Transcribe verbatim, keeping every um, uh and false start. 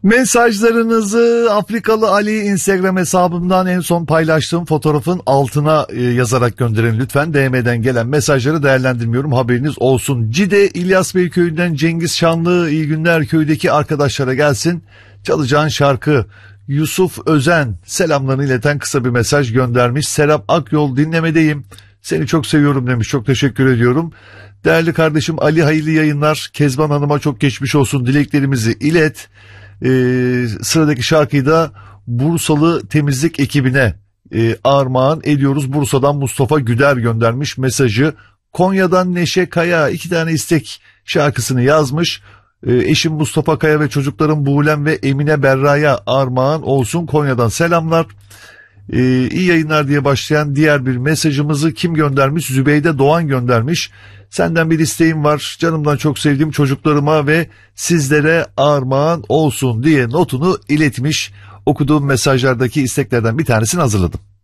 Mesajlarınızı Afrikalı Ali Instagram hesabımdan en son paylaştığım fotoğrafın altına e, yazarak gönderin lütfen. D M'den gelen mesajları değerlendirmiyorum, haberiniz olsun. Cide İlyas Bey köyünden Cengiz Şanlı, iyi günler, köydeki arkadaşlara gelsin çalacağın şarkı. Yusuf Özen selamlarını ileten kısa bir mesaj göndermiş. Serap Akyol dinlemedeyim, seni çok seviyorum demiş, çok teşekkür ediyorum. Değerli kardeşim Ali, hayırlı yayınlar. Kezban Hanım'a çok geçmiş olsun dileklerimizi ilet. Ee, sıradaki şarkıyı da Bursalı temizlik ekibine e, armağan ediyoruz. Bursa'dan Mustafa Güder göndermiş mesajı. Konya'dan Neşe Kaya iki tane istek şarkısını yazmış. Ee, eşim Mustafa Kaya ve çocuklarım Buğlem ve Emine Berra'ya armağan olsun. Konya'dan selamlar. Ee, iyi yayınlar diye başlayan diğer bir mesajımızı kim göndermiş? Zübeyde Doğan göndermiş. Senden bir isteğim var, canımdan çok sevdiğim çocuklarıma ve sizlere armağan olsun diye notunu iletmiş. Okuduğum mesajlardaki isteklerden bir tanesini hazırladım.